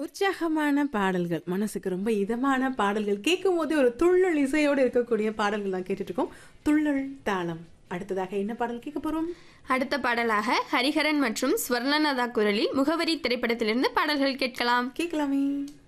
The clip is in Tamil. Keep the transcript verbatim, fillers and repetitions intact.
உற்சாகமான பாடல்கள், மனசுக்கு ரொம்ப இதமான பாடல்கள், கேட்கும் போதே ஒரு துள்ளல் இசையோடு இருக்கக்கூடிய பாடல்கள் தான் கேட்டுட்டு இருக்கோம். துள்ளல் தாளம். அடுத்ததாக என்ன பாடல் கேட்க போறோம்? அடுத்த பாடலாக ஹரிஹரன் மற்றும் ஸ்வர்ணலதா குரலில் முகவரி திரைப்படத்திலிருந்து பாடல்கள் கேட்கலாம். கேட்கலாமே.